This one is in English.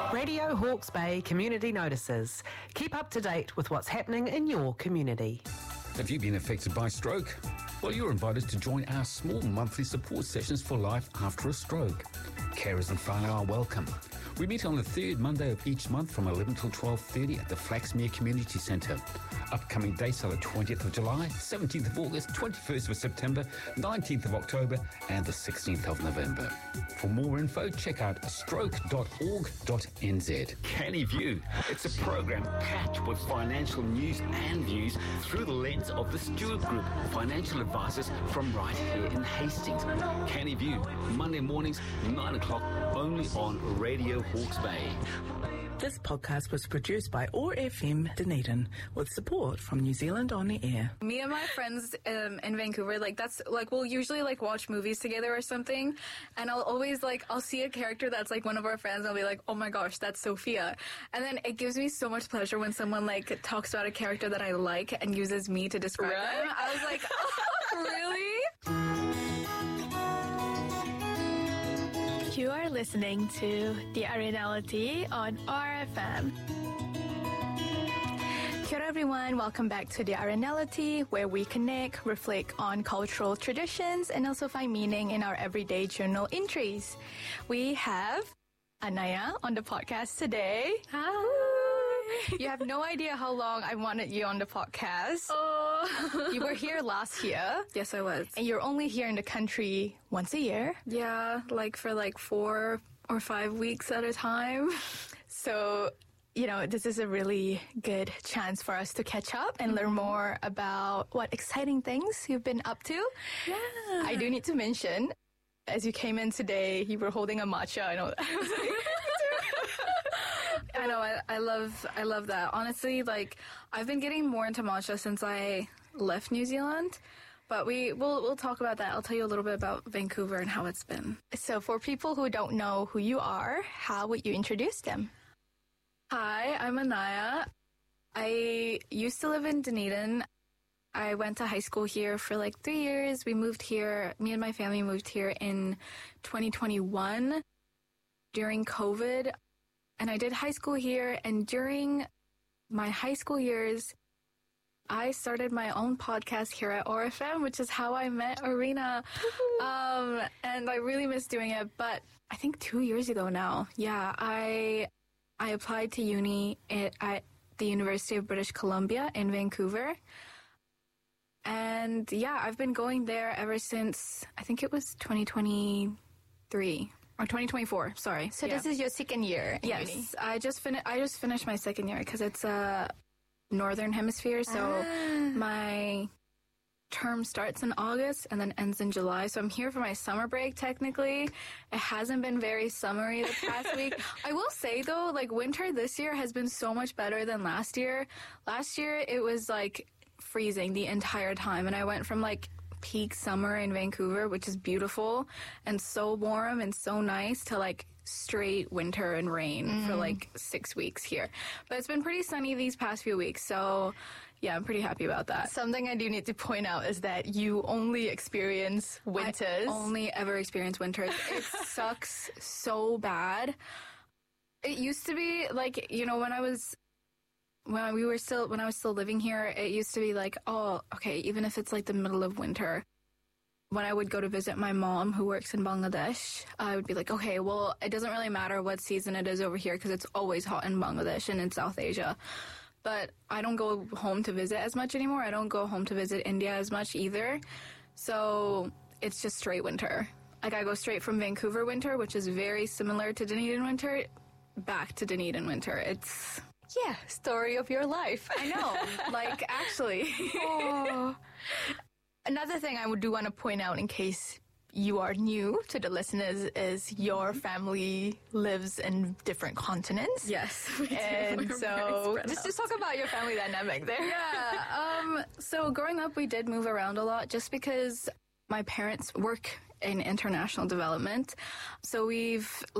Radio Hawke's Bay Community Notices. Keep up to date with what's happening in your community. Have you been affected by stroke? Well, you're invited to join our small monthly support sessions for life after a stroke. Carers and whānau are welcome. We meet on the third Monday of each month from 11 till 12:30 at the Flaxmere Community Centre. Upcoming dates are the 20th of July, 17th of August, 21st of September, 19th of October and the 16th of November. For more info, check out stroke.org.nz. Canny View. It's a program packed with financial news and views through the lens of the Stewart Group, financial advisors from right here in Hastings. Canny View, Monday mornings, 9 o'clock, only on Radio Hawke's Bay. This podcast was produced by OAR FM Dunedin with support from New Zealand On the Air. Me and my friends in Vancouver, we'll usually watch movies together or something, and I'll always I'll see a character that's one of our friends and I'll be like, oh my gosh, that's Sophia. And then it gives me so much pleasure when someone talks about a character that I like and uses me to describe them. I was like, oh, really? You are listening to The Arenality on RFM. Kia ora everyone, welcome back to The Arenality, where we connect, reflect on cultural traditions, and also find meaning in our everyday journal entries. We have Anaya on the podcast today. Hi. You have no idea how long I wanted you on the podcast. Oh. You were here last year. Yes, I was. And you're only here in the country once a year. Yeah, for 4 or 5 weeks at a time. So, this is a really good chance for us to catch up and learn more about what exciting things you've been up to. Yeah. I do need to mention, as you came in today, you were holding a matcha. I know. I know, I love that. Honestly, I've been getting more into matcha since I left New Zealand, but we'll talk about that. I'll tell you a little bit about Vancouver and how it's been. So for people who don't know who you are, how would you introduce them? Hi, I'm Anaya. I used to live in Dunedin. I went to high school here for 3 years. We moved here, me and my family moved here in 2021 during COVID. And I did high school here, and during my high school years, I started my own podcast here at ORFM, which is how I met Arena. And I really miss doing it, but I think 2 years ago now, I applied to uni at the University of British Columbia in Vancouver. And I've been going there ever since, I think it was 2023. Or 2024, sorry. So this is your second year in uni? Yes, I just finished my second year because it's a northern hemisphere. So my term starts in August and then ends in July. So I'm here for my summer break, technically. It hasn't been very summery the past week. I will say, though, winter this year has been so much better than last year. Last year, it was, freezing the entire time. And I went from, peak summer in Vancouver, which is beautiful and so warm and so nice, to straight winter and rain for 6 weeks here. But it's been pretty sunny these past few weeks, so I'm pretty happy about that. Something I do need to point out is that you only experience winters. I only ever experience winters. It sucks so bad. It used to be when I was still living here, it used to be even if it's the middle of winter, when I would go to visit my mom who works in Bangladesh, I would be okay, well, it doesn't really matter what season it is over here because it's always hot in Bangladesh and in South Asia. But I don't go home to visit as much anymore. I don't go home to visit India as much either. So it's just straight winter. I go straight from Vancouver winter, which is very similar to Dunedin winter, back to Dunedin winter. It's... Yeah, story of your life. I know, actually. Oh. Another thing I do want to point out in case you are new to the listeners is your family lives in different continents. Yes, we do. And so just talk about your family dynamic there. Yeah, so growing up we did move around a lot just because my parents work in international development. So we've